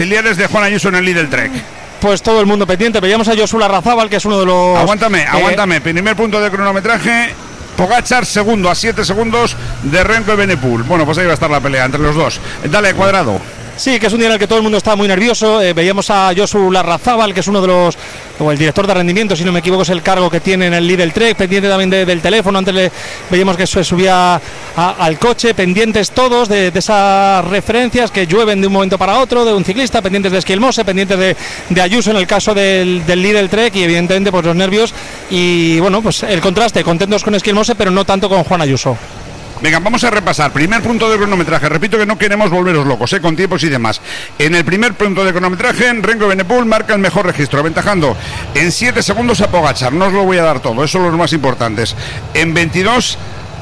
auxiliares de Juan Ayuso en el Lidl Trek. Pues todo el mundo pendiente. Veíamos a Josu Larrazábal, que es uno de los... Aguántame. Primer punto de cronometraje. Pogačar segundo a 7 segundos de Remco y Evenepoel. Bueno, pues ahí va a estar la pelea entre los dos. Dale, Cuadrado. Sí, que es un día en el que todo el mundo está muy nervioso. Veíamos a Josu Larrazábal, que es uno de los, o el director de rendimiento, si no me equivoco, es el cargo que tiene en el Lidl Trek, pendiente también del teléfono. Antes veíamos que se subía al coche, pendientes todos de esas referencias que llueven de un momento para otro, de un ciclista, pendientes de Esquilmose, pendientes de Ayuso en el caso del Lidl Trek, y evidentemente pues los nervios y bueno, pues el contraste, contentos con Esquilmose, pero no tanto con Juan Ayuso. Venga, vamos a repasar. Primer punto de cronometraje. Repito que no queremos volveros locos, con tiempos y demás. En el primer punto de cronometraje, Remco Evenepoel marca el mejor registro, aventajando en 7 segundos a Pogačar. No os lo voy a dar todo, esos son los más importantes. En 22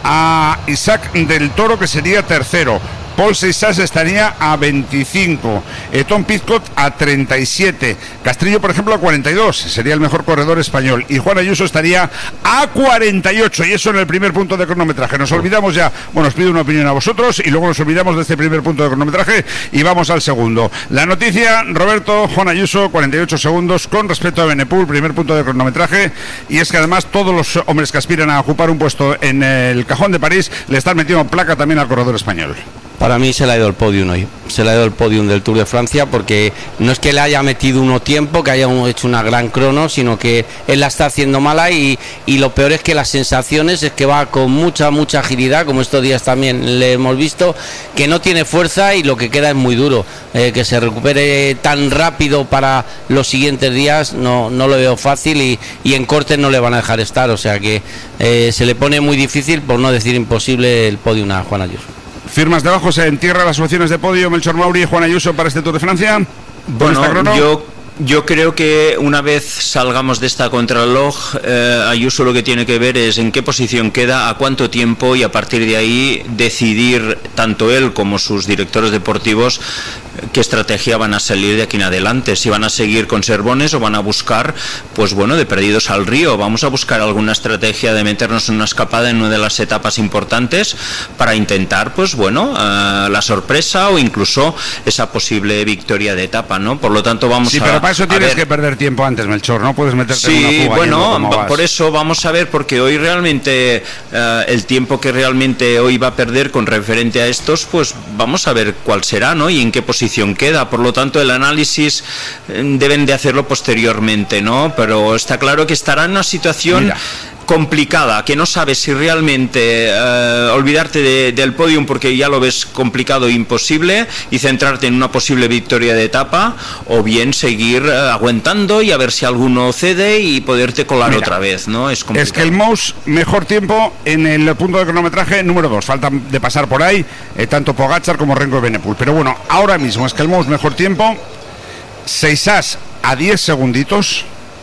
a Isaac del Toro, que sería tercero. Paul Seixas estaría a 25, Tom Pidcock a 37, Castrillo, por ejemplo, a 42, sería el mejor corredor español, y Juan Ayuso estaría a 48, y eso en el primer punto de cronometraje. Nos olvidamos ya, bueno, os pido una opinión a vosotros, y luego nos olvidamos de este primer punto de cronometraje, y vamos al segundo. La noticia, Roberto, Juan Ayuso, 48 segundos, con respecto a Evenepoel, primer punto de cronometraje, y es que además todos los hombres que aspiran a ocupar un puesto en el cajón de París, le están metiendo placa también al corredor español. Para mí se le ha ido el podium hoy, se le ha ido el podium del Tour de Francia, porque no es que le haya metido uno tiempo, que haya hecho una gran crono, sino que él la está haciendo mala y lo peor es que las sensaciones es que va con mucha agilidad, como estos días también le hemos visto, que no tiene fuerza y lo que queda es muy duro. Que se recupere tan rápido para los siguientes días no lo veo fácil y en cortes no le van a dejar estar, o sea que se le pone muy difícil, por no decir imposible, el podium a Juan Ayuso. ¿Firmas debajo? ¿Se entierra las opciones de podio Melchor Mauri y Juan Ayuso para este Tour de Francia? Bueno, yo creo que una vez salgamos de esta contrarreloj, Ayuso lo que tiene que ver es en qué posición queda, a cuánto tiempo, y a partir de ahí decidir tanto él como sus directores deportivos qué estrategia van a salir de aquí en adelante, si van a seguir con Servones o van a buscar, pues bueno, de perdidos al río. Vamos a buscar alguna estrategia de meternos en una escapada en una de las etapas importantes para intentar, pues bueno, la sorpresa o incluso esa posible victoria de etapa, ¿no? Por lo tanto vamos Sí, pero para eso tienes que perder tiempo antes, Melchor, no puedes meterte en una fuga. Bueno, por eso vamos a ver, porque hoy realmente el tiempo que realmente hoy va a perder con referente a estos, pues vamos a ver cuál será, ¿no? Y en qué posición queda. Por lo tanto, el análisis deben de hacerlo posteriormente, ¿no? Pero está claro que estará en una situación complicada, que no sabes si realmente olvidarte del podium porque ya lo ves complicado e imposible y centrarte en una posible victoria de etapa, o bien seguir aguantando y a ver si alguno cede y poderte colar otra vez, ¿no? Es complicado. Es que el Mouse, mejor tiempo en el punto de cronometraje número 2, falta de pasar por ahí tanto Pogačar como Remco Evenepoel, pero bueno, ahora mismo es que el Mouse mejor tiempo, Seixas a 10 segunditos.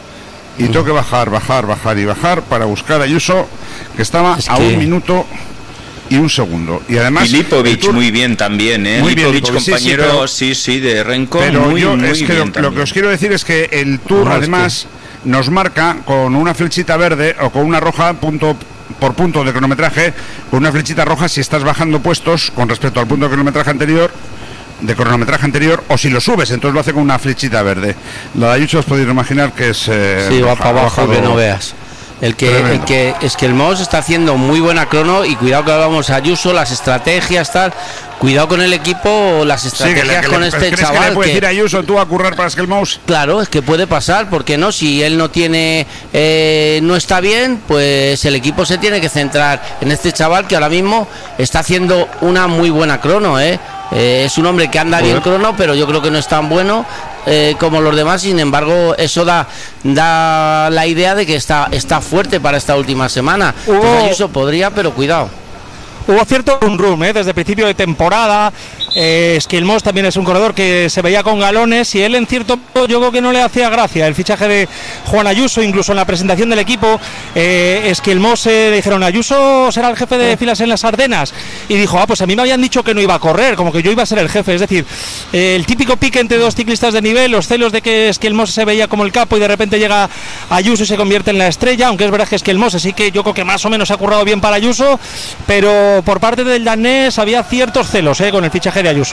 Y tengo que bajar para buscar a Ayuso, que estaba a 1 minuto y 1 segundo. Y además Filipovic muy bien también, muy bien, compañero, sí, de Renko. Pero muy bien. Lo que os quiero decir es que el Tour además nos marca con una flechita verde o con una roja punto por punto de cronometraje, con una flechita roja si estás bajando puestos con respecto al punto de cronometraje anterior, o si lo subes, entonces lo hace con una flechita verde. La de Ayuso os podéis imaginar que es sí, va para abajo, que no veas. Es que el Moss está haciendo muy buena crono, y cuidado que hablamos a Ayuso, las estrategias, tal. Cuidado con el equipo, las estrategias con este chaval. Que le puede decir a Ayuso tú a currar para Esquilmous? Claro, es que puede pasar, ¿por qué no? Si él no tiene, no está bien, pues el equipo se tiene que centrar en este chaval que ahora mismo está haciendo una muy buena crono, es un hombre que anda bien crono, pero yo creo que no es tan bueno como los demás. Sin embargo, eso da la idea de que está fuerte para esta última semana. Pues Ayuso podría, pero cuidado. Hubo cierto rum desde el principio de temporada. Esquilmos también es un corredor que se veía con galones, y él en cierto modo yo creo que no le hacía gracia el fichaje de Juan Ayuso. Incluso en la presentación del equipo, Esquilmos le dijeron: Ayuso será el jefe de filas en las Ardenas, y dijo: pues a mí me habían dicho que no iba a correr, como que yo iba a ser el jefe. Es decir, el típico pique entre dos ciclistas de nivel, los celos de que Esquilmos se veía como el capo y de repente llega Ayuso y se convierte en la estrella, aunque es verdad que Esquilmos sí que yo creo que más o menos ha currado bien para Ayuso, pero por parte del danés había ciertos celos con el fichaje de Ayuso.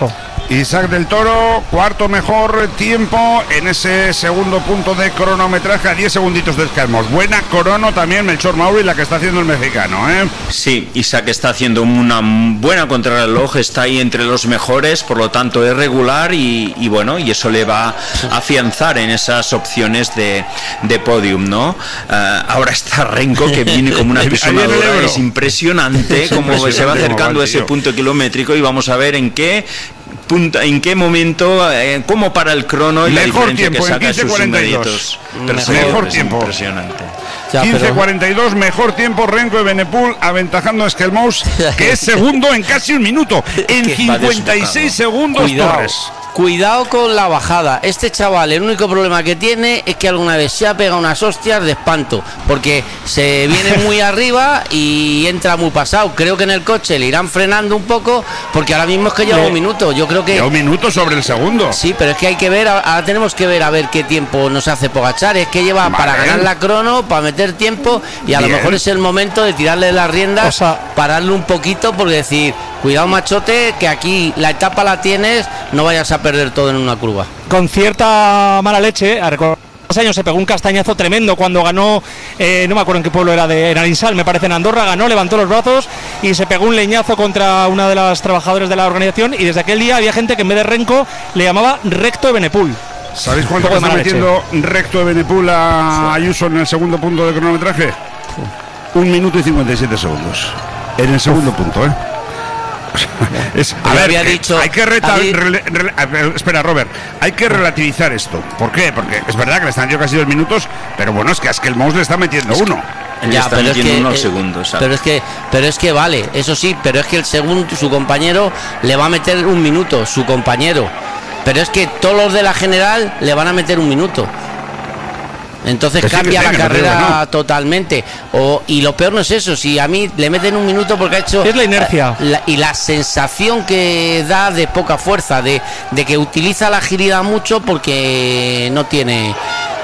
Isaac del Toro, cuarto mejor tiempo en ese segundo punto de cronometraje a 10 segunditos de Esquelmos. Buena crono también Melchor Mauri, la que está haciendo el mexicano, ¿eh? Sí, Isaac está haciendo una buena contrarreloj, está ahí entre los mejores, por lo tanto es regular y bueno, y eso le va a afianzar en esas opciones de podium, ¿no? Ahora está Renko, que viene como una pisonadora, es impresionante cómo se va acercando a ese punto kilométrico, y vamos a ver en qué momento, cómo para el crono y mejor la diferencia tiempo, que saca en 15:42. sus numeritos. Mejor tiempo. Impresionante. 15:42, mejor tiempo Renko de Benepul, aventajando a Esquelmous, que es segundo en casi un minuto. En 56 segundos. Cuidado con la bajada. Este chaval, el único problema que tiene es que alguna vez se ha pegado unas hostias de espanto, porque se viene muy arriba y entra muy pasado. Creo que en el coche le irán frenando un poco, porque ahora mismo es que lleva un minuto. Yo creo que lleva un minuto sobre el segundo. Sí, pero es que hay que ver, ahora tenemos que ver a ver qué tiempo nos hace Pogačar. Es que lleva para ganar la crono, para meter tiempo, y a lo mejor es el momento de tirarle las riendas, pararle un poquito, porque decir, cuidado machote, que aquí la etapa la tienes, no vayas a perder todo en una curva. Con cierta mala leche, a recordar, hace años se pegó un castañazo tremendo cuando ganó, no me acuerdo en qué pueblo era, en Arinsal, me parece, en Andorra, ganó, levantó los brazos y se pegó un leñazo contra una de las trabajadoras de la organización, y desde aquel día había gente que en vez de Renko le llamaba Recto de Benepul. ¿Sabéis cuánto está metiendo Recto de Benepul a Ayuso en el segundo punto de cronometraje? 1 minuto y 57 segundos. En el segundo punto, ¿eh? Hay que espera, Robert, hay que relativizar esto. ¿Por qué? Porque es verdad que le están dando casi 2 minutos, pero bueno, es que a Esquelmous le está metiendo uno. Ya, pero es que, unos segundos, pero es que vale, eso sí, pero es que el segundo, su compañero le va a meter 1 minuto, su compañero. Pero es que todos los de la general le van a meter 1 minuto. Entonces cambia la carrera totalmente. Y lo peor no es eso, si a mí le meten 1 minuto porque ha hecho... Es la inercia. Y la sensación que da de poca fuerza, de que utiliza la agilidad mucho porque no tiene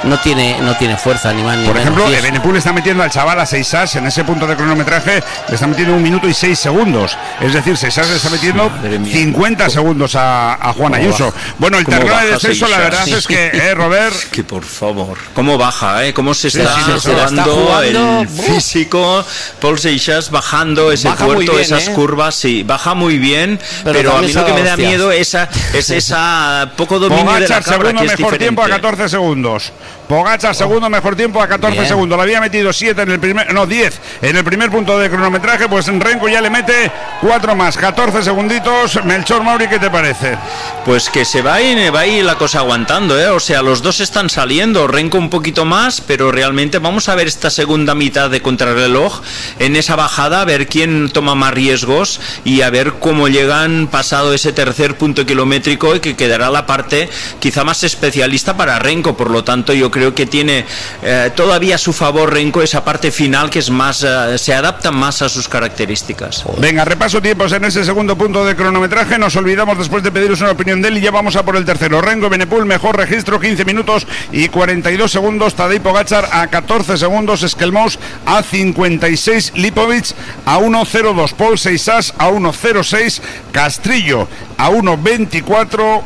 fuerza ni más ni menos. Por ejemplo, Benepul está metiendo al chaval a Seisas en ese punto de cronometraje, le está metiendo 1 minuto y 6 segundos. Es decir, Seisas le está metiendo 50 segundos a Juan Ayuso. Bueno, el terreno de descenso, la verdad es que, Robert... Que por favor, cómo baja, cómo se está jugando el físico. Paul Seixas bajando ese puerto, bien, esas curvas, sí, baja muy bien, pero a mí lo que me da miedo es esa poco dominio Pogačar, de la cabra, segundo que es mejor diferente. tiempo a 14 segundos. Pogačar, segundo mejor tiempo a 14 bien. Segundos. Le había metido 10 en el primer punto de cronometraje, pues en Renko ya le mete 4 más, 14 segunditos. Melchor Mauri, ¿qué te parece? Pues que se va ahí la cosa aguantando, o sea, los dos están saliendo, Renko un poquito más, pero realmente vamos a ver esta segunda mitad de contrarreloj en esa bajada, a ver quién toma más riesgos y a ver cómo llegan pasado ese tercer punto kilométrico, y que quedará la parte quizá más especialista para Renko. Por lo tanto, yo creo que tiene todavía a su favor Renko esa parte final, que es más se adapta más a sus características. Venga, repaso tiempos en ese segundo punto de cronometraje. Nos olvidamos después de pediros una opinión de él y ya vamos a por el tercero. Renko Benepul, mejor registro, 15 minutos y 42 segundos. Tadej Pogačar a 14 segundos. Esquelmous a 56. Lipovic a 1.02. Paul Seixas a 1.06. Castrillo a 1.24.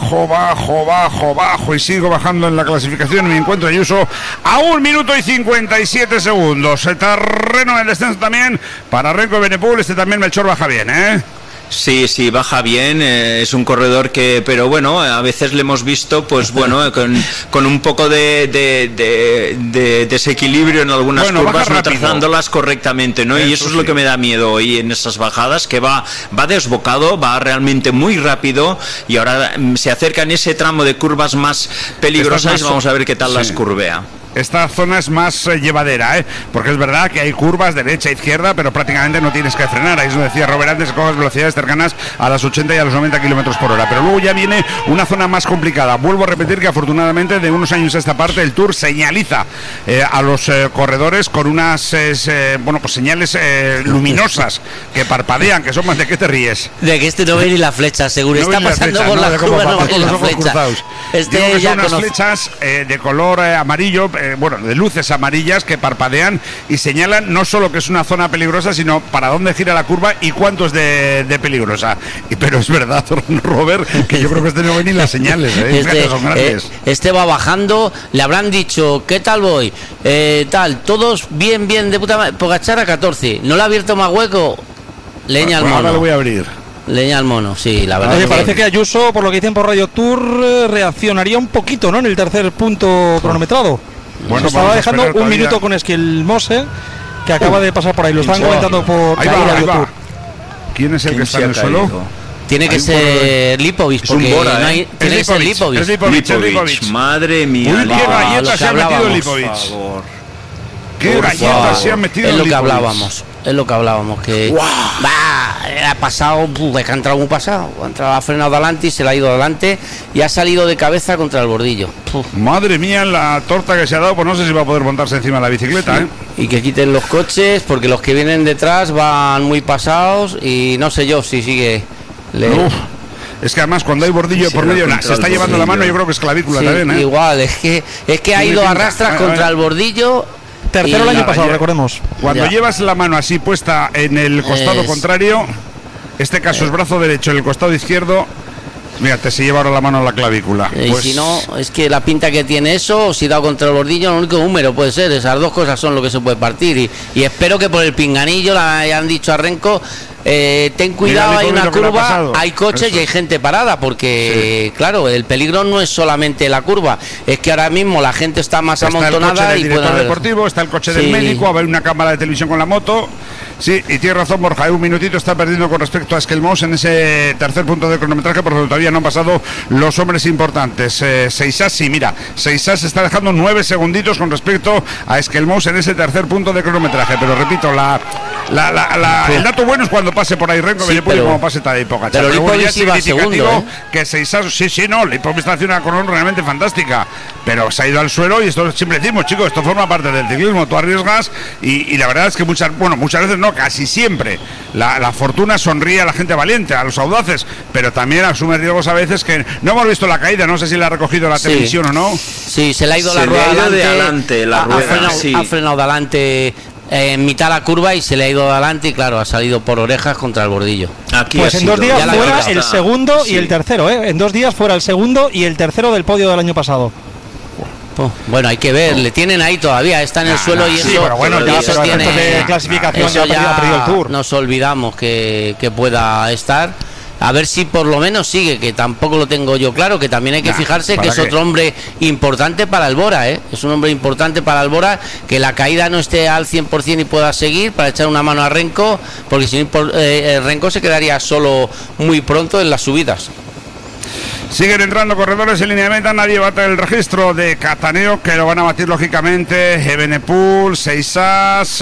Bajo y sigo bajando en la clasificación. Me encuentro Ayuso a 1 minuto y 57 segundos. El terreno del descenso también para Renko Benepul. Este también Melchor baja bien, ¿eh? Sí, baja bien, es un corredor que, pero bueno, a veces le hemos visto, pues bueno, con un poco de desequilibrio en algunas curvas, no trazándolas correctamente, ¿no? Y eso es lo que me da miedo hoy en esas bajadas, que va desbocado, va realmente muy rápido, y ahora se acerca en ese tramo de curvas más peligrosas, vamos a ver qué tal las curvea. Esta zona es más llevadera, porque es verdad que hay curvas derecha e izquierda, pero prácticamente no tienes que frenar. Ahí es donde decía Robert antes, coges velocidades cercanas a las 80 y a los 90 kilómetros por hora. Pero luego ya viene una zona más complicada. Vuelvo a repetir que afortunadamente de unos años a esta parte el Tour señaliza a los corredores con unas señales luminosas que parpadean, que son más. ¿De qué te ríes? De que no ve ni la flecha, seguro. Está pasando por la curva, no ve la flecha. Ya son unas flechas de color amarillo. de luces amarillas que parpadean y señalan no solo que es una zona peligrosa, sino para dónde gira la curva y cuánto es de peligrosa. Pero es verdad, Robert, que yo creo que no ven ni las señales, son grandes. Este va bajando, le habrán dicho, ¿qué tal voy? Tal, todos bien, de puta madre. Pogačar a 14, ¿no le ha abierto más hueco? Leña al mono. Ahora lo voy a abrir. Leña al mono, sí, la verdad. Oye, parece que Ayuso, por lo que dicen por Radio Tour, reaccionaría un poquito, ¿no? En el tercer punto cronometrado. Bueno, estaba dejando un minuto con Esquilmose, que acaba de pasar por ahí. Lo están comentando por Radio Tour. ¿Quién es el que está en el suelo? Tiene que ser Lipovic, porque Bora, no hay, tiene que ser Lipovic. Lipovic. Madre mía. Uy, qué galletas se ha metido Lipovic. Qué galletas se ha metido Lipovic. Es lo que hablábamos, que ha pasado, es que ha entrado muy pasado, ha frenado adelante y se le ha ido adelante y ha salido de cabeza contra el bordillo. Madre mía, la torta que se ha dado, pues no sé si va a poder montarse encima de la bicicleta, sí. Y que quiten los coches, porque los que vienen detrás van muy pasados y no sé yo si sigue... Es que además cuando hay bordillo por medio se está llevando la mano, yo creo que es clavícula también, igual, es que ha ido a rastras contra el bordillo. Tercero el año pasado, recordemos. Cuando llevas la mano así puesta en el costado contrario, este caso es brazo derecho, en el costado izquierdo, fíjate, se lleva ahora la mano a la clavícula. Y si no, es que la pinta que tiene eso, si da contra el bordillo, lo único húmero puede ser, esas dos cosas son lo que se puede partir. Y espero que por el pinganillo le hayan dicho a Renko, ten cuidado, hay una curva, hay coches y hay gente parada, porque claro, el peligro no es solamente la curva, es que ahora mismo la gente está más amontonada. Está el coche del director deportivo, está el coche del médico, va a haber una cámara de televisión con la moto. Sí, y tiene razón Borja, un minutito está perdiendo con respecto a Esquelmós en ese tercer punto de cronometraje, porque todavía no han pasado los hombres importantes. Seixas, sí, mira, Seixas está dejando 9 segunditos con respecto a Esquelmós en ese tercer punto de cronometraje, pero repito, el dato bueno es cuando pase por ahí Renko Benepul y como pase Tadej Pogačar. Pero bueno, ya es significativo que Seixas, Lipovic está haciendo una corona realmente fantástica, pero se ha ido al suelo y esto siempre decimos, chicos, esto forma parte del ciclismo, tú arriesgas y la verdad es que muchas veces no, casi siempre la fortuna sonríe a la gente valiente, a los audaces, pero también asume riesgos a veces que no hemos visto la caída, no sé si la ha recogido la televisión o no. Sí, se le ha ido la rueda adelante, ha frenado adelante en mitad de la curva y se le ha ido adelante y claro, ha salido por orejas contra el bordillo. Aquí pues en 2 días fuera el segundo y el tercero, en 2 días fuera el segundo y el tercero del podio del año pasado. Bueno, hay que ver, le tienen ahí todavía, está en el suelo y eso. Sí, pero bueno, ya eso tiene de clasificación, ya ha perdido el Tour. Nos olvidamos que pueda estar. A ver si por lo menos sigue, que tampoco lo tengo yo claro, que también hay que fijarse que es otro hombre importante para el Bora, es un hombre importante para el Bora, que la caída no esté al 100% y pueda seguir para echar una mano a Renko, porque si no, Renko se quedaría solo muy pronto en las subidas. Siguen entrando corredores en línea de meta, nadie bate el registro de Cataneo, que lo van a batir lógicamente Benepul, Seixas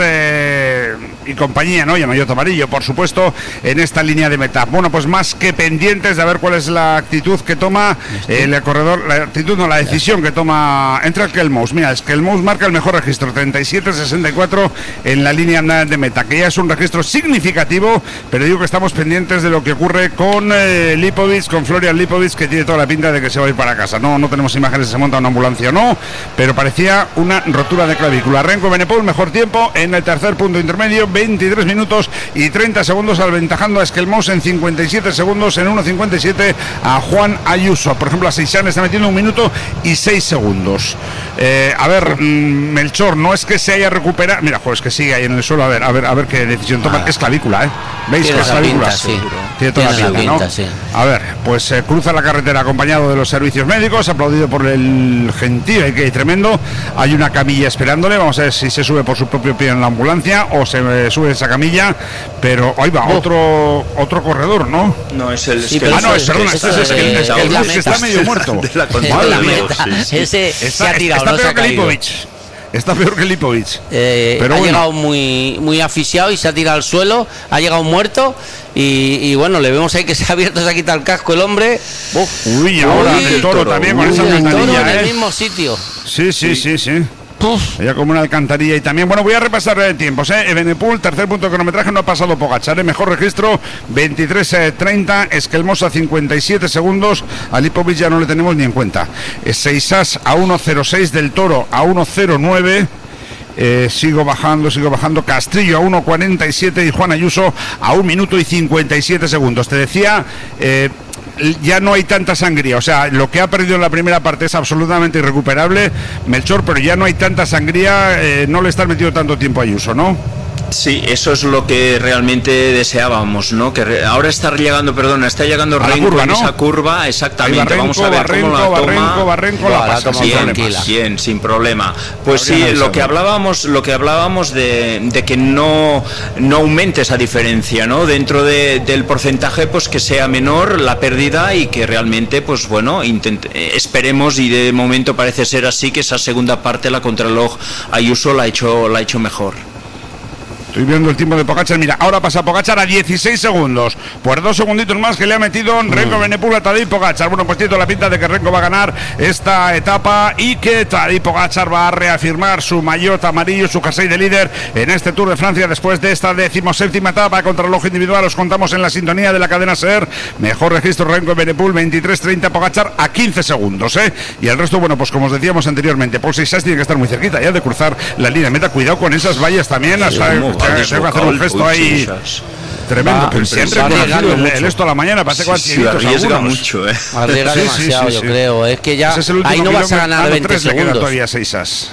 y compañía, ¿no? Y Maillot amarillo, por supuesto, en esta línea de meta. Bueno, pues más que pendientes de ver cuál es la actitud que toma el corredor, la decisión que toma entre Esquelmós. Mira, Esquelmós marca el mejor registro, 37-64 en la línea de meta, que ya es un registro significativo, pero digo que estamos pendientes de lo que ocurre con Lipovic, con Florian Lipovic, que tiene toda la pinta de que se va a ir para casa. No tenemos imágenes si se monta una ambulancia o no, pero parecía una rotura de clavícula. Renko Benepul, mejor tiempo en el tercer punto intermedio, 23 minutos y 30 segundos, aventajando a Esquelmós en 57 segundos, en 1.57 a Juan Ayuso. Por ejemplo, a Seixas le está metiendo 1 minuto y 6 segundos. A ver, Melchor, no es que se haya recuperado. Mira, es que sigue ahí en el suelo. A ver qué decisión toma. Es clavícula, ¿Veis que es clavícula? Sí. Tiene toda la pinta, ¿no? Sí. A ver, pues cruza la carretera acompañado de los servicios médicos, aplaudido por el gentío, que tremendo. Hay una camilla esperándole, vamos a ver si se sube por su propio pie en la ambulancia o se sube esa camilla, pero ahí va, otro corredor, ¿no? No, es el sí, perdona, este es el que está medio muerto. Ese se ha tirado, está peor que Lipovic. Está peor que Lipovic. Pero ha llegado muy asfixiado y se ha tirado al suelo, ha llegado muerto y bueno, le vemos ahí que se ha abierto, se ha quitado el casco el hombre. Uy, ahora el toro también con esa ventanilla, en el mismo sitio. Sí. Ya como una alcantarilla. Y también, bueno, voy a repasar tiempos, Evenepoel, tercer punto de cronometraje, no ha pasado Pogačar, mejor registro, 23:30, Esquelmosa 57 segundos, a Lipovic ya no le tenemos ni en cuenta. Seisas a 1:06, Del Toro a 1:09. Sigo bajando. Castrillo a 1:47 y Juan Ayuso a 1 minuto y 57 segundos. Te decía, ya no hay tanta sangría, o sea, lo que ha perdido en la primera parte es absolutamente irrecuperable, Melchor, pero ya no hay tanta sangría, no le están metiendo tanto tiempo a Ayuso, ¿no? Sí, eso es lo que realmente deseábamos, ¿no? Que ahora está llegando Renko, curva, en ¿no? esa curva, exactamente. Barrenco, vamos a ver cómo la toma. Barrenco la pasa Bien, sin problema. Pues sí, lo que hablábamos de que no aumente esa diferencia, ¿no? Dentro del porcentaje, pues que sea menor la pérdida y que realmente, pues bueno, esperemos, y de momento parece ser así, que esa segunda parte, la contrarreloj, Ayuso la ha hecho mejor. Estoy viendo el tiempo de Pogačar. Mira, ahora pasa Pogačar a 16 segundos. Pues 2 segunditos más que le ha metido Renko Evenepoel a Tadej Pogačar. Bueno, pues tiene la pinta de que Renko va a ganar esta etapa y que Tadej Pogačar va a reafirmar su maillot amarillo, su jersey de líder en este Tour de Francia después de esta 17ª etapa contra el reloj individual. Os contamos en la sintonía de la cadena SER. Mejor registro Renko Evenepoel, 23:30, Pogačar a 15 segundos, Y el resto, bueno, pues como os decíamos anteriormente, Paul Seixas tiene que estar muy cerquita ya de cruzar la línea de meta. Cuidado con esas vallas también, tengo que hacer un gesto ahí tremendo, pero siempre el esto a la mañana parece que se arriesga mucho, arriesga demasiado, yo creo, es que ya ahí no vas a ganar 20 segundos. Todavía Seixas.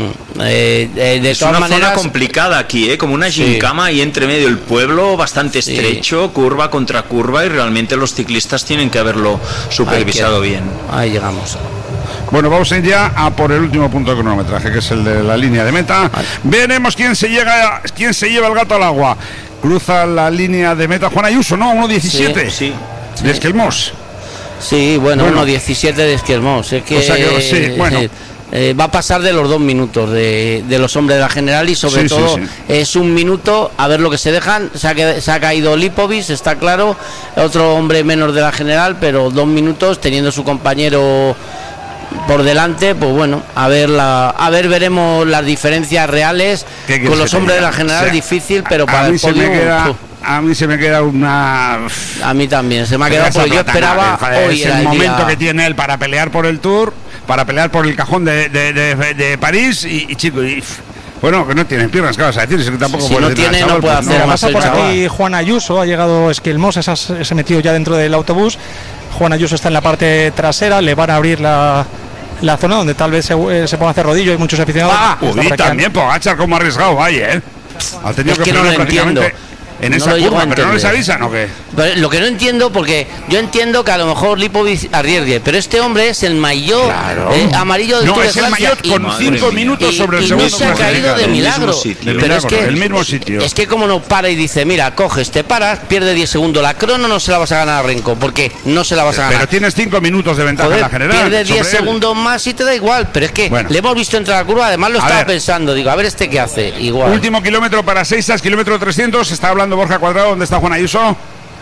Es una zona complicada aquí, como una gincama y entre medio el pueblo bastante estrecho, curva contra curva, y realmente los ciclistas tienen que haberlo supervisado bien. Ahí llegamos. Bueno, vamos a ir ya a por el último punto de cronometraje, que es el de la línea de meta. Veremos quién se lleva el gato al agua. Cruza la línea de meta Juan Ayuso, ¿no? 1:17. Sí. De Esquelmós. Sí, bueno, 1:17 de Esquelmós. Es que, o sea que bueno. Va a pasar de los 2 minutos de los hombres de la general, y sobre todo es 1 minuto, a ver lo que se dejan. Se ha caído Lipovic, está claro, otro hombre menos de la general, pero 2 minutos teniendo su compañero por delante, pues bueno, a ver, veremos las diferencias reales con los hombres de la general, difícil, pero para el podio. A mí se me queda una... A mí también, se me ha quedado, porque yo esperaba hoy es el momento que tiene él para pelear por el Tour, para pelear por el cajón de París, y chico, bueno, que no tienen piernas, ¿qué vas a decir? Es que tampoco si no tiene, no puede hacer más. Pasa por aquí Juan Ayuso, ha llegado Esquelmós, se metió ya dentro del autobús. Juan Ayuso está en la parte trasera, le van a abrir la zona donde tal vez se ponga a hacer rodillo, hay muchos aficionados. También Pogačar como arriesgado ahí, Ha tenido que no lo entiendo. En esa curva, pero no les avisan o qué. Lo que no entiendo, porque yo entiendo que a lo mejor Lipovic arriesgue, pero este hombre es el maillot amarillo del Tour de Francia, es el maillot con 5 minutos sobre el segundo. Y no se ha caído de milagro. Pero es que el mismo sitio. Es que como no para y dice, mira, coges, te paras, pierde 10 segundos. La crono no se la vas a ganar a Renko, porque no se la vas a ganar. Pero tienes 5 minutos de ventaja en la general. Pierde 10 segundos más y te da igual. Pero es que le hemos visto entrar a la curva, además lo estaba pensando. Digo, a ver este qué hace. Igual. Último kilómetro para Seixas, kilómetro 300. Está hablando Borja Cuadrado. ¿Dónde está Juan Ayuso?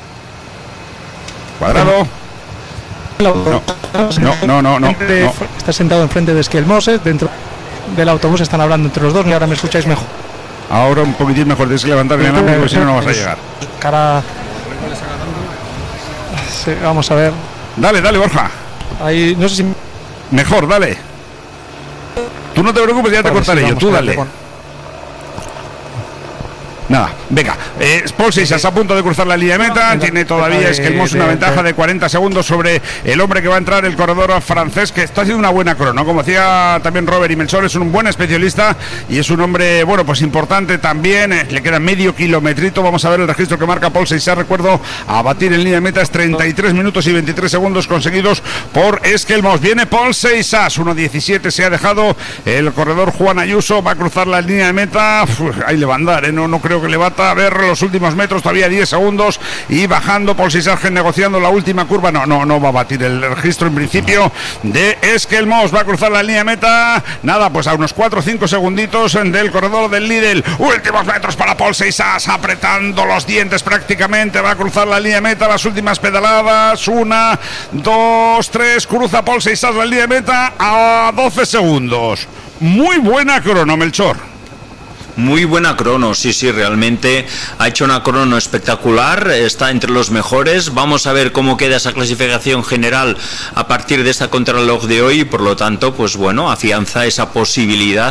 Cuadrado. No. Está sentado enfrente de Esquelmós, dentro del autobús están hablando entre los dos, y ahora me escucháis mejor. Ahora un poquitín mejor, tienes que levantar el enano, porque si no, no vas a llegar. Sí, vamos a ver. Dale, Borja. Ahí, no sé si... Mejor, dale. Tú no te preocupes, ya te cortaré yo, tú dale. Nada, venga, Paul Seixas a punto de cruzar la línea de meta, tiene todavía Esquelmós una ventaja de 40 segundos sobre el hombre que va a entrar, el corredor francés, que está haciendo una buena crono, como decía también Robert y Melchor, es un buen especialista y es un hombre, bueno, pues importante también, le queda medio kilometrito, vamos a ver el registro que marca Paul Seixas, recuerdo, a batir en línea de meta es 33 minutos y 23 segundos conseguidos por Esquelmós, viene Paul Seixas, 1:17 se ha dejado el corredor Juan Ayuso, va a cruzar la línea de meta, ahí le va a andar, no creo que le bata, a ver los últimos metros, todavía 10 segundos y bajando Paul Seixas negociando la última curva, no va a batir el registro en principio de Esquelmós, va a cruzar la línea de meta, nada, pues a unos 4 o 5 segunditos del corredor del Lidl, últimos metros para Paul Seixas, apretando los dientes prácticamente, va a cruzar la línea de meta, las últimas pedaladas, 1, 2, 3, cruza Paul Seixas la línea de meta a 12 segundos. muy buena crono, Melchor. Muy buena crono, sí, realmente ha hecho una crono espectacular, está entre los mejores. Vamos a ver cómo queda esa clasificación general a partir de esta contrarreloj de hoy, y por lo tanto, pues bueno, afianza esa posibilidad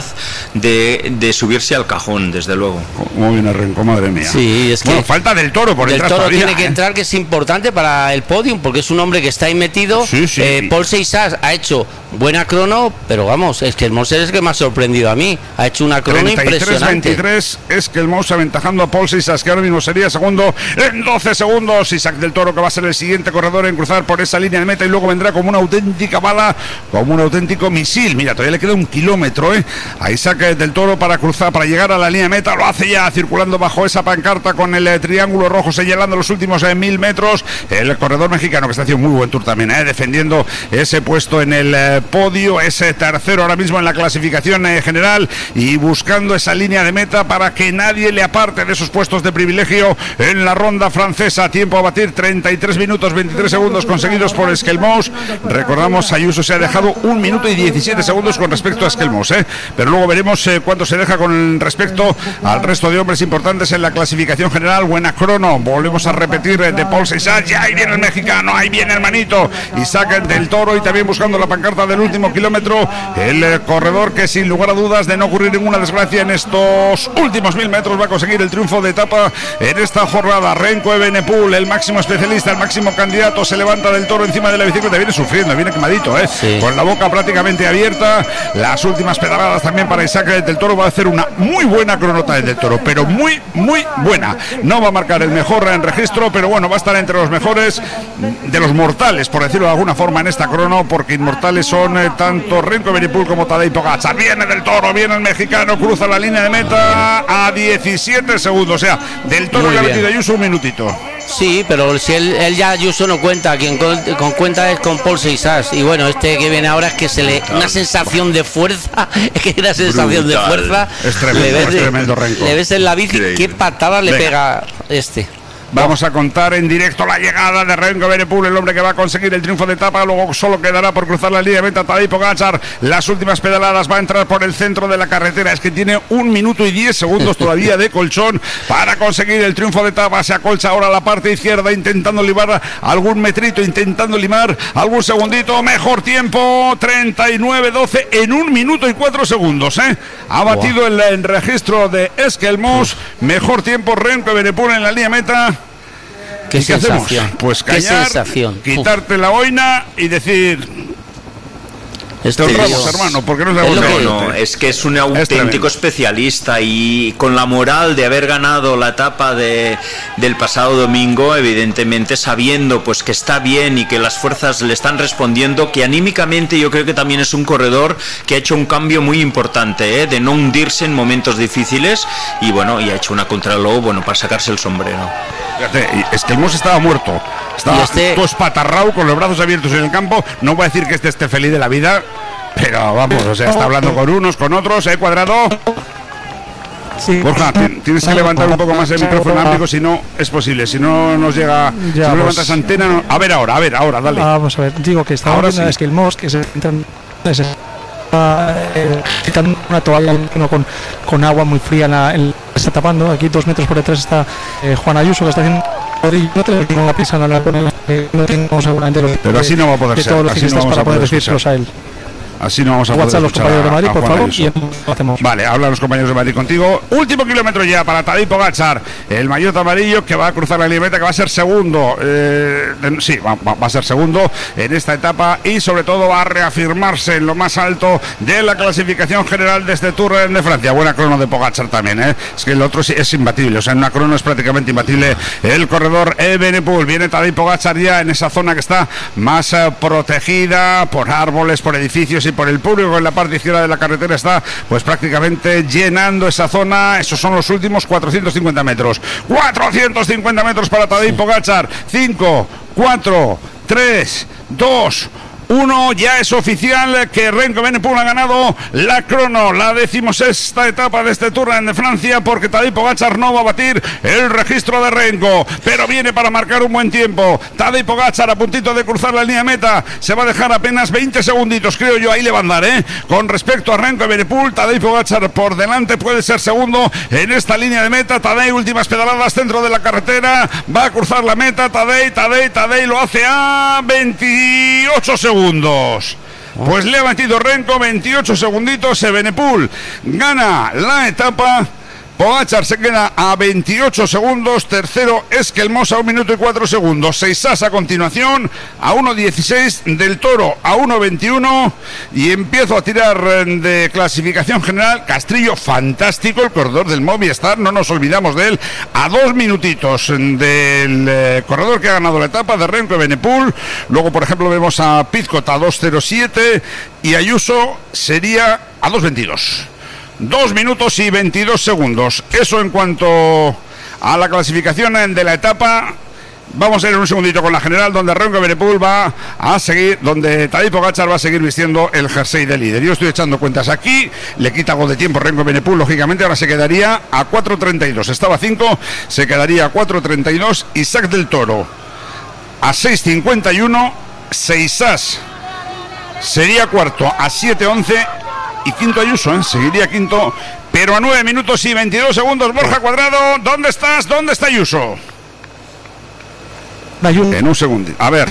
de subirse al cajón, desde luego. Muy bien, Renko, madre mía. Sí, es que bueno, falta Del Toro por entrar. Del Toro todavía, tiene que entrar, que es importante para el podium, porque es un hombre que está ahí metido. Sí. Paul Seixas ha hecho buena crono, pero vamos, es que el Mos es el que me ha sorprendido a mí. Ha hecho una crono impresionante. 23 es que el Mous aventajando a Paul Seixas, que ahora mismo sería segundo en 12 segundos. Isaac Del Toro, que va a ser el siguiente corredor en cruzar por esa línea de meta, y luego vendrá como una auténtica bala, como un auténtico misil. Mira, todavía le queda 1 kilómetro a Isaac Del Toro para cruzar, para llegar a la línea de meta. Lo hace ya circulando bajo esa pancarta con el triángulo rojo señalando los últimos 1000 metros. El corredor mexicano, que está haciendo muy buen tour también, defendiendo ese puesto en el podio, ese tercero ahora mismo en la clasificación general, y buscando esa línea de meta para que nadie le aparte de esos puestos de privilegio en la ronda francesa. Tiempo a batir, 33 minutos 23 segundos conseguidos por Esquelmos. Recordamos, Ayuso se ha dejado 1 minuto y 17 segundos con respecto a Esquelmos, pero luego veremos cuánto se deja con respecto al resto de hombres importantes en la clasificación general. Buena crono, volvemos a repetir, de Paul Seixas. Ya ahí viene el mexicano, ahí viene el manito Isaac Del Toro, y también buscando la pancarta del último kilómetro, el corredor que sin lugar a dudas, de no ocurrir ninguna desgracia en estos últimos 1000 metros, va a conseguir el triunfo de etapa en esta jornada. Renko Evenepoel, el máximo especialista, el máximo candidato, se levanta Del Toro encima de la bicicleta, viene sufriendo, viene quemadito, sí, con la boca prácticamente abierta. Las últimas pedaladas también para Isaac Del Toro. Va a hacer una muy buena cronota Del Toro, pero muy buena. No va a marcar el mejor en registro, pero bueno, va a estar entre los mejores de los mortales, por decirlo de alguna forma, en esta crono, porque inmortales son tanto Renko Evenepoel como Tadej Pogačar. Viene Del Toro, viene el mexicano, cruza la línea de meta a 17 segundos, o sea, Del Toro le ha metido a Ayuso 1 minutito. Sí, pero si él ya Ayuso no cuenta, quien con cuenta es con Paul Seixas, y bueno, este que viene ahora es que se le una sensación de fuerza, es que una sensación de fuerza. Es tremendo, Renko. Le ves en la bici, qué patada le pega este. Vamos a contar en directo la llegada de Renko Evenepoel, el hombre que va a conseguir el triunfo de etapa. Luego solo quedará por cruzar la línea de meta Tadej Pogačar. Las últimas pedaladas, va a entrar por el centro de la carretera. Es que tiene 1 minuto y 10 segundos todavía de colchón para conseguir el triunfo de etapa. Se acolcha ahora la parte izquierda, intentando limar algún metrito, intentando limar algún segundito. Mejor tiempo, 39-12 en 1 minuto y 4 segundos. Ha batido el registro de Esquelmos. Mejor tiempo Renko Evenepoel en la línea meta. Qué sensación. Pues callar, quitarte la boina y decir... Te honramos, hermano, porque no es que es un auténtico especialista, y con la moral de haber ganado la etapa del pasado domingo, evidentemente sabiendo pues que está bien y que las fuerzas le están respondiendo, que anímicamente yo creo que también es un corredor que ha hecho un cambio muy importante, de no hundirse en momentos difíciles, y bueno, y ha hecho una contrarreloj, para sacarse el sombrero. Fíjate, es que el Mos estaba muerto, estaba todo espatarrado con los brazos abiertos en el campo. No voy a decir que esté feliz de la vida, pero vamos, o sea, está hablando con unos, con otros, Cuadrado. Sí. Borja, tienes que levantar un poco más el micrófono amplico, si no es posible, si no nos llega, si no levantas antena, no. A ver ahora, dale. Vamos a ver, digo que estaba viendo, es que el Mos, que se quitando una toalla con agua muy fría está tapando. Aquí 2 metros por detrás está Juan Ayuso, que está haciendo... No tengo la prisa, no tengo seguramente pero así no va a poder ser, todos los ciclistas para poder decírselos a él. Así no vamos a poder los compañeros de Madrid, por favor, y lo hacemos. Vale, hablan los compañeros de Madrid contigo. Último kilómetro ya para Tadej Pogačar, el maillot amarillo, que va a cruzar la línea de meta, que va a ser segundo. Sí, va a ser segundo en esta etapa, y sobre todo va a reafirmarse en lo más alto de la clasificación general de este Tour de Francia. Buena crono de Pogačar también, Es que el otro sí es imbatible, o sea, en una crono es prácticamente imbatible el corredor Evenepoel. Viene Tadej Pogačar ya en esa zona que está más protegida por árboles, por edificios y por el público. En la parte izquierda de la carretera está pues prácticamente llenando esa zona. Esos son los últimos 450 metros. 450 metros para Tadej Pogačar. 5, 4, 3, 2, 1, ya es oficial que Renko Evenepoel ha ganado la crono, la 16ª etapa de este Tour de Francia, porque Tadej Pogačar no va a batir el registro de Renko, pero viene para marcar un buen tiempo. Tadej Pogačar a puntito de cruzar la línea de meta, se va a dejar apenas 20 segunditos, creo yo, ahí le va a andar, con respecto a Renko Evenepoel. Tadej Pogačar por delante, puede ser segundo en esta línea de meta. Tadej, últimas pedaladas dentro de la carretera, va a cruzar la meta. Tadej lo hace a 28 segundos. Pues le ha metido Renko 28 segunditos. Evenepoel gana la etapa. Pogačar se queda a 28 segundos. Tercero Esquelmos a 1 minuto y 4 segundos. Seisas a continuación a 1.16. Del Toro a 1.21. Y empiezo a tirar de clasificación general. Castrillo, fantástico, el corredor del Movistar, no nos olvidamos de él. A 2 minutitos del corredor que ha ganado la etapa, de Renko Evenepoel. Luego, por ejemplo, vemos a Pizcot a 2.07. Y Ayuso sería a 2.22. 2 minutos y 22 segundos. Eso en cuanto a la clasificación de la etapa. Vamos a ir en un segundito con la general, donde Renko Evenepoel va a seguir, donde Tadej Pogačar va a seguir vistiendo el jersey de líder. Yo estoy echando cuentas aquí, le quita algo de tiempo Renko Evenepoel, lógicamente. Ahora se quedaría a 4.32, estaba a 5, se quedaría a 4.32. Isaac del Toro a 6.51, Seisas sería cuarto a 7.11. Y quinto Ayuso, seguiría quinto, pero a 9 minutos y 22 segundos. Borja Cuadrado, ¿dónde estás? ¿Dónde está Ayuso? En un segundo. A ver.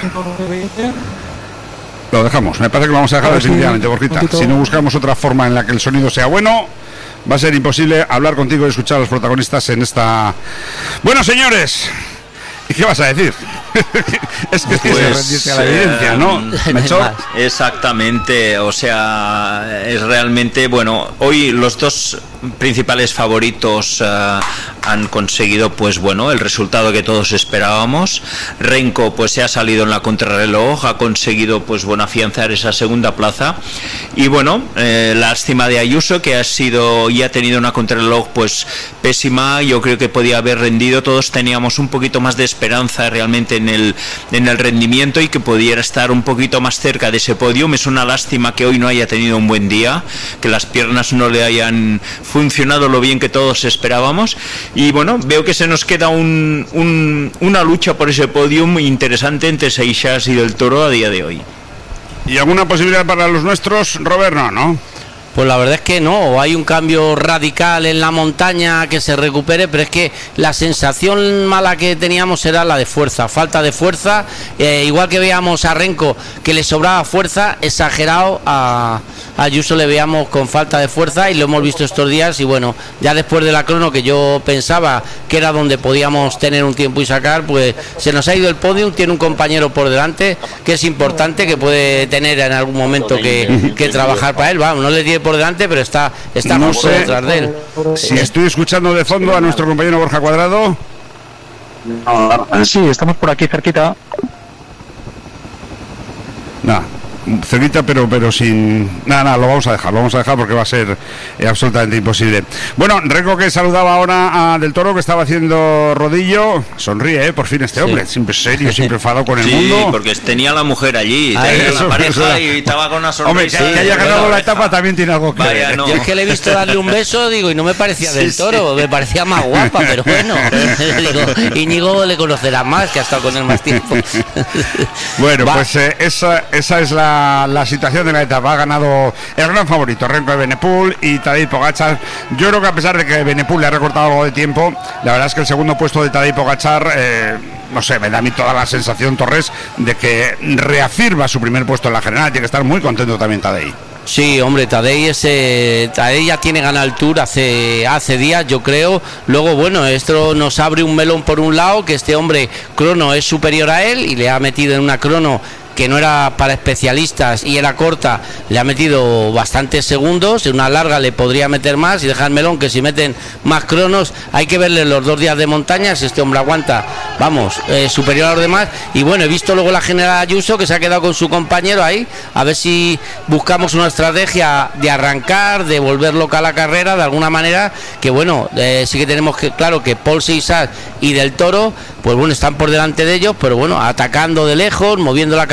Lo dejamos. Me parece que lo vamos a dejar definitivamente, Borjita. Si no buscamos otra forma en la que el sonido sea bueno, va a ser imposible hablar contigo y escuchar a los protagonistas en esta... Bueno, señores, ¿y qué vas a decir? Es que tienes que rendirte a la evidencia, ¿no? Exactamente, o sea, es realmente, bueno, hoy los dos principales favoritos han conseguido, pues bueno, el resultado que todos esperábamos. Renko pues se ha salido en la contrarreloj, ha conseguido pues bueno afianzar esa segunda plaza, y bueno, lástima de Ayuso, que ha sido y ha tenido una contrarreloj pues pésima. Yo creo que podía haber rendido, todos teníamos un poquito más de esperanza realmente en el rendimiento y que pudiera estar un poquito más cerca de ese podium. Es una lástima que hoy no haya tenido un buen día, que las piernas no le hayan funcionado lo bien que todos esperábamos, y bueno, veo que se nos queda una lucha por ese podium interesante entre Seisas y Del Toro a día de hoy. ¿Y alguna posibilidad para los nuestros, Robert? No. Pues la verdad es que no, hay un cambio radical en la montaña, que se recupere, pero es que la sensación mala que teníamos era la de fuerza, falta de fuerza, igual que veíamos a Renko que le sobraba fuerza, exagerado, a Ayuso le veíamos con falta de fuerza, y lo hemos visto estos días. Y bueno, ya después de la crono, que yo pensaba que era donde podíamos tener un tiempo y sacar, pues se nos ha ido el podium. Tiene un compañero por delante que es importante, que puede tener en algún momento que trabajar para él. Vamos, no le tiene por delante, pero está no sé detrás de él. Si estoy escuchando de fondo a nuestro compañero Borja Cuadrado. Sí, estamos por aquí cerquita. Nada, cerquita, pero sin nada, lo vamos a dejar porque va a ser absolutamente imposible. Bueno, Renko, que saludaba ahora a Del Toro, que estaba haciendo rodillo. Sonríe, por fin este hombre, siempre serio, siempre enfadado con el mundo. Sí, porque tenía la mujer allí, tenía la pareja y estaba con una sonrisa. Hombre, que haya ganado la etapa también tiene algo que ver. No. Yo es que le he visto darle un beso, digo, y no me parecía Del Toro, me parecía más guapa, pero bueno, digo, Íñigo le conocerá más, que ha estado con él más tiempo. Bueno, pues esa es la situación de la etapa. Ha ganado el gran favorito Renko Evenepoel y Tadej Pogačar. Yo creo que, a pesar de que Evenepoel le ha recortado algo de tiempo, la verdad es que el segundo puesto de Tadej Pogačar, no sé, me da a mí toda la sensación, Torres, de que reafirma su primer puesto en la general. Tiene que estar muy contento también Tadej. Sí, hombre, Tadej ya tiene ganado el Tour hace días, yo creo. Luego, bueno, esto nos abre un melón por un lado, que este hombre crono es superior a él y le ha metido en una crono que no era para especialistas y era corta, le ha metido bastantes segundos. En una larga le podría meter más, y dejar melón que si meten más cronos hay que verle los 2 días de montaña, si este hombre aguanta, vamos, superior a los demás. Y bueno, he visto luego la general Ayuso, que se ha quedado con su compañero ahí, a ver si buscamos una estrategia de arrancar, de volver loca a la carrera de alguna manera, que bueno, sí que tenemos que, claro, que Pol Seisas y Del Toro, pues bueno, están por delante de ellos, pero bueno, atacando de lejos, moviendo la carrera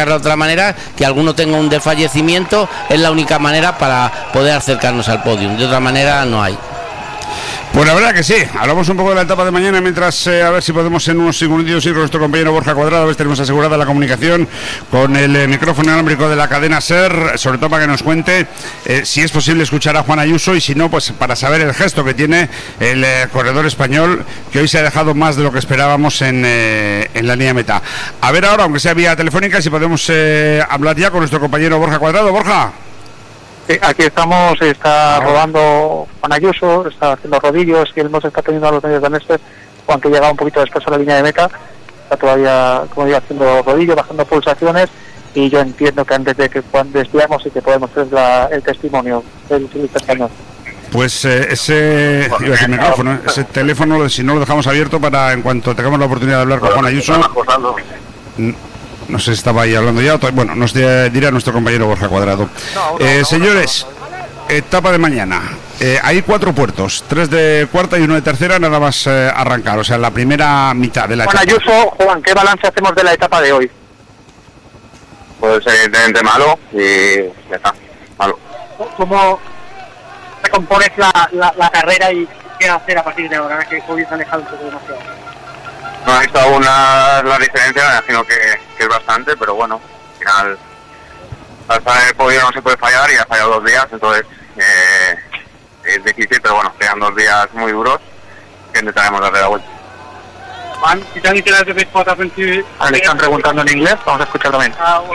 de otra manera, que alguno tenga un desfallecimiento, es la única manera para poder acercarnos al podio. De otra manera no hay. Pues la verdad que sí, hablamos un poco de la etapa de mañana mientras a ver si podemos en unos segundos ir con nuestro compañero Borja Cuadrado, a ver si tenemos asegurada la comunicación con el micrófono inalámbrico de la cadena SER, sobre todo para que nos cuente si es posible escuchar a Juan Ayuso y si no, pues para saber el gesto que tiene el corredor español, que hoy se ha dejado más de lo que esperábamos en la línea meta. A ver ahora, aunque sea vía telefónica, si podemos hablar ya con nuestro compañero Borja Cuadrado. Borja. Aquí estamos, está rodando Juan Ayuso, está haciendo rodillos y él nos está teniendo a los medios de Néstor, aunque llega un poquito después a la línea de meta, está todavía, como digo, haciendo rodillos, bajando pulsaciones, y yo entiendo que antes de que desviamos y que podemos hacer el testimonio del ciclista español. Pues ese micrófono, ese teléfono, si no lo dejamos abierto para en cuanto tengamos la oportunidad de hablar con Juan Ayuso. No sé si estaba ahí hablando ya. Bueno, nos dirá nuestro compañero Borja Cuadrado. Señores, etapa de mañana. Hay 4 puertos, 3 de cuarta y 1 de tercera, nada más arrancar. O sea, la primera mitad de la etapa. Juan Ayuso, Juan, ¿qué balance hacemos de la etapa de hoy? Pues evidentemente malo y ya está, malo. ¿Cómo recompones la carrera y qué hacer a partir de ahora, que hoy se ha alejado un poco demasiado? No he visto aún la diferencia, me imagino que es bastante, pero bueno, al final hasta el podio no se puede fallar y ha fallado 2 días, entonces es difícil, pero bueno, quedan 2 días muy duros que intentaremos darle la vuelta. Juan, si te le están preguntando en inglés, vamos a escuchar también.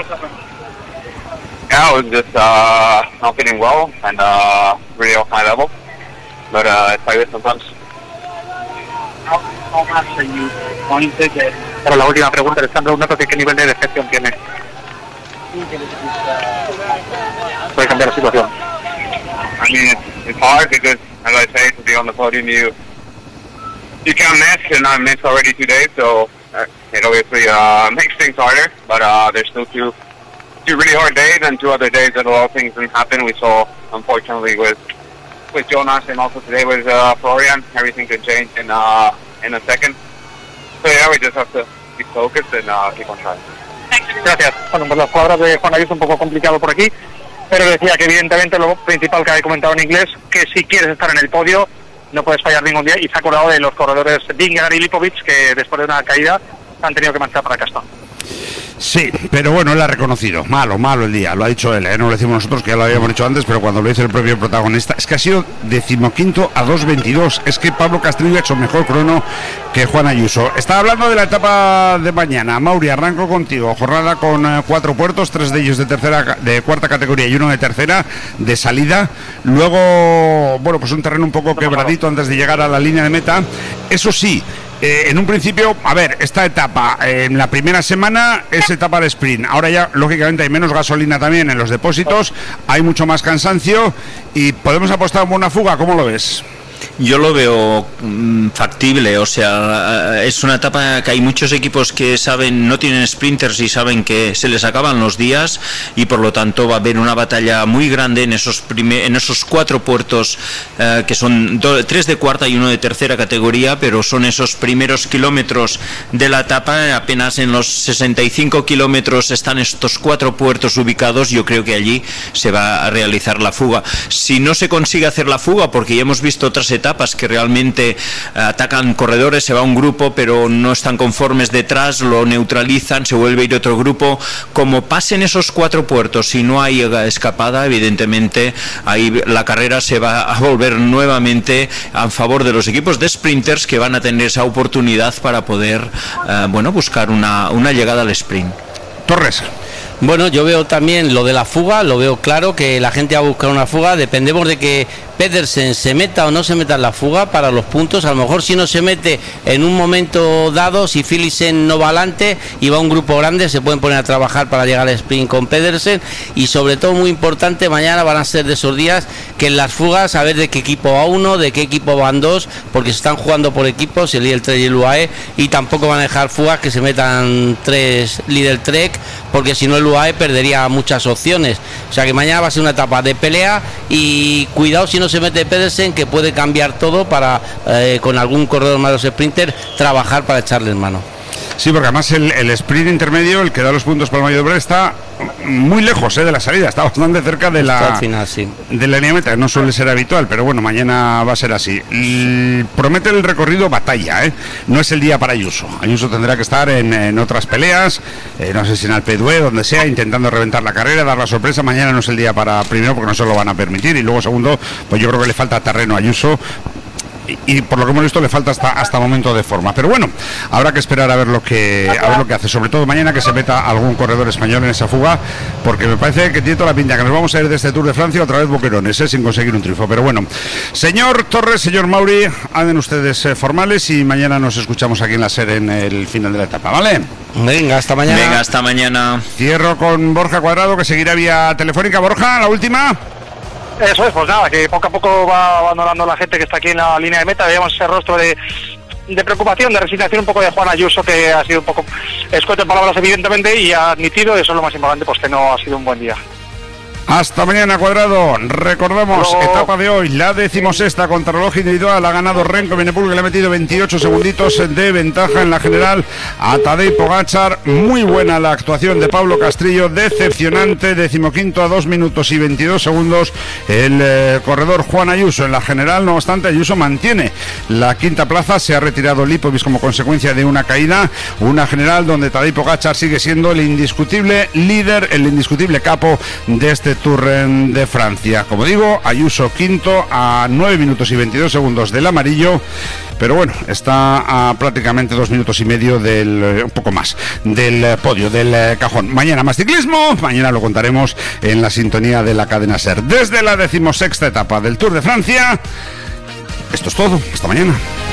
Yeah, I was just not feeling well and really off my level, but it's like this sometimes. Pero la última pregunta, le están preguntando qué nivel de decepción tiene. Puede cambiar la situación. I mean, it's hard because, as I say, to be on the podium, you can't miss, and I missed already 2 days, so it obviously makes things harder. But there's still two really hard days, and 2 other days that a lot of things didn't happen. We saw, unfortunately, with Jonas and also today with Florian, everything could change in a second. So yeah, we just have to be focused and keep on trying. Gracias. Bueno, pues las palabras de Juan Ayuso un poco complicado por aquí, pero decía que evidentemente lo principal que había comentado en inglés, que si quieres estar en el podio no puedes fallar ningún día, y se ha acordado de los corredores Vingegaard y Lipovic, que después de una caída han tenido que marchar para casa. Sí, pero bueno, él ha reconocido, malo el día, lo ha dicho él, no lo decimos nosotros, que ya lo habíamos dicho antes, pero cuando lo dice el propio protagonista, es que ha sido 15º a 2.22, es que Pablo Castrillo ha hecho mejor crono que Juan Ayuso. Está hablando de la etapa de mañana. Mauri, arranco contigo, jornada con 4 puertos, 3 de ellos de cuarta categoría y 1 de tercera, de salida, luego, bueno, pues un terreno un poco quebradito antes de llegar a la línea de meta, eso sí. En un principio, a ver, esta etapa, en la primera semana es etapa de sprint. Ahora ya, lógicamente, hay menos gasolina también en los depósitos, hay mucho más cansancio y podemos apostar por una fuga. ¿Cómo lo ves? Yo lo veo factible, o sea, es una etapa que hay muchos equipos que saben, no tienen sprinters y saben que se les acaban los días, y por lo tanto va a haber una batalla muy grande en esos 4 puertos que son 3 de cuarta y 1 de tercera categoría, pero son esos primeros kilómetros de la etapa, apenas en los 65 kilómetros están estos 4 puertos ubicados. Yo creo que allí se va a realizar la fuga. Si no se consigue hacer la fuga, porque ya hemos visto otras etapas que realmente atacan corredores, se va un grupo pero no están conformes detrás, lo neutralizan, se vuelve a ir otro grupo, como pasen esos 4 puertos, si no hay escapada, evidentemente ahí la carrera se va a volver nuevamente a favor de los equipos de sprinters, que van a tener esa oportunidad para poder buscar una llegada al sprint. Torres. Bueno, yo veo también lo de la fuga, lo veo claro, que la gente va a buscar una fuga, dependemos de que Pedersen se meta o no se meta en la fuga para los puntos. A lo mejor si no se mete en un momento dado, si Philipsen no va adelante y va un grupo grande, se pueden poner a trabajar para llegar al sprint con Pedersen. Y sobre todo, muy importante, mañana van a ser de esos días que en las fugas, a ver de qué equipo va uno, de qué equipo van dos, porque se están jugando por equipos, el Lidl Trek y el UAE, y tampoco van a dejar fugas que se metan 3 Lidl Trek, porque si no el UAE perdería muchas opciones. O sea que mañana va a ser una etapa de pelea, y cuidado si no se mete Pedersen, que puede cambiar todo para con algún corredor más de los sprinters trabajar para echarles mano. Sí, porque además el sprint intermedio, el que da los puntos para el Maillot de Obra, está muy lejos de la salida, está bastante cerca de al final, sí, de la línea meta, no suele ser habitual, pero bueno, mañana va a ser así. Promete el recorrido batalla, no es el día para Ayuso. Ayuso tendrá que estar en otras peleas, no sé si en Alpe d'Huez, donde sea, intentando reventar la carrera, dar la sorpresa. Mañana no es el día para, primero porque no se lo van a permitir, y luego segundo, pues yo creo que le falta terreno a Ayuso. Y por lo que hemos visto le falta hasta momento de forma, pero bueno, habrá que esperar a ver lo que hace, sobre todo mañana, que se meta algún corredor español en esa fuga, porque me parece que tiene toda la pinta que nos vamos a ir de este Tour de Francia otra vez boquerones, sin conseguir un triunfo. Pero bueno, señor Torres, señor Mauri, anden ustedes formales y mañana nos escuchamos aquí en la SER en el final de la etapa, ¿vale? Venga, hasta mañana. Cierro con Borja Cuadrado, que seguirá vía telefónica. Borja, la última. Eso es, pues nada, que poco a poco va abandonando la gente que está aquí en la línea de meta. Veíamos ese rostro de preocupación, de resignación un poco de Juan Ayuso, que ha sido un poco escueto en palabras evidentemente, y ha admitido, eso es lo más importante, pues que no ha sido un buen día. Hasta mañana, Cuadrado. Recordamos, etapa de hoy, la 16ª contrarreloj individual. Ha ganado Renko Evenepoel, que le ha metido 28 segunditos de ventaja en la general a Tadej Pogačar. Muy buena la actuación de Pablo Castrillo, decepcionante. 15º a 2 minutos y 22 segundos el corredor Juan Ayuso. En la general, no obstante, Ayuso mantiene la quinta plaza. Se ha retirado Lipovic como consecuencia de una caída. Una general donde Tadej Pogačar sigue siendo el indiscutible líder, el indiscutible capo de este Tour de Francia. Como digo, Ayuso quinto a 9 minutos y 22 segundos del amarillo, pero bueno, está a prácticamente 2 minutos y medio un poco más, del podio, del cajón. Mañana más ciclismo, mañana lo contaremos en la sintonía de la cadena SER. Desde la 16ª etapa del Tour de Francia, esto es todo, hasta mañana.